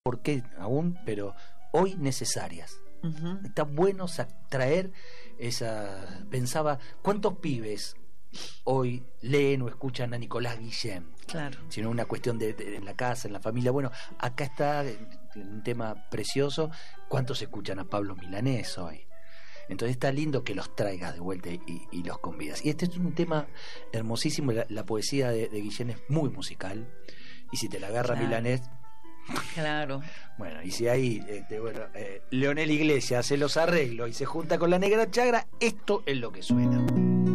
por qué aún, pero hoy necesarias. Está bueno traer esa... Pensaba, ¿cuántos pibes hoy leen o escuchan a Nicolás Guillén? Claro. Sino una cuestión de en la casa, en la familia. Bueno, acá está un tema precioso. ¿Cuántos escuchan a Pablo Milanés hoy? Entonces está lindo que los traigas de vuelta y los convidas. Y este es un tema hermosísimo. La poesía de Guillén es muy musical. Y si te la agarra Milanés... Claro. Bueno, y si ahí Leonel Iglesias hace los arreglos y se junta con la Negra Chagra, esto es lo que suena.